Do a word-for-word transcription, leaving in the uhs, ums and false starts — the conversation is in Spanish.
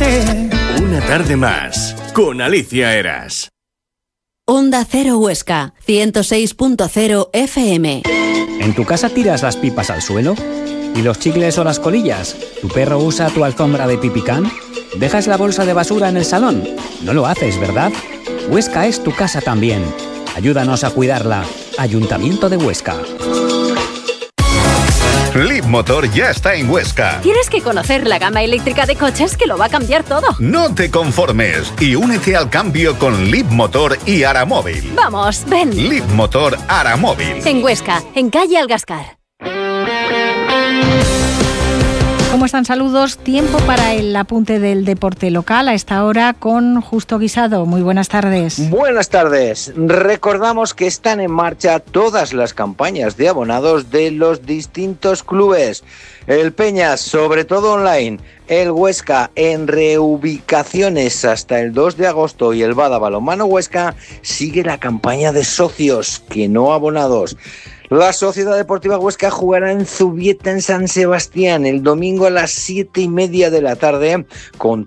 quererte. Una tarde más, con Alicia Eras. Onda Cero Huesca, ciento seis punto cero F M. ¿En tu casa tiras las pipas al suelo? ¿Y los chicles o las colillas? ¿Tu perro usa tu alfombra de pipicán? ¿Dejas la bolsa de basura en el salón? No lo haces, ¿verdad? Huesca es tu casa también. Ayúdanos a cuidarla. Ayuntamiento de Huesca. Leapmotor ya está en Huesca. Tienes que conocer la gama eléctrica de coches que lo va a cambiar todo. No te conformes y únete al cambio con Leapmotor y Aramóvil. Vamos, ven. Leapmotor Aramóvil. En Huesca, en calle Algascar. ¿Cómo están? Saludos. Tiempo para el apunte del deporte local a esta hora con Justo Guisado. Muy buenas tardes. Buenas tardes. Recordamos que están en marcha todas las campañas de abonados de los distintos clubes. El Peñas, sobre todo online. El Huesca en reubicaciones hasta el dos de agosto y el Bada Balonmano Huesca sigue la campaña de socios que no abonados. La Sociedad Deportiva Huesca jugará en Zubieta, en San Sebastián, el domingo a las siete y media de la tarde con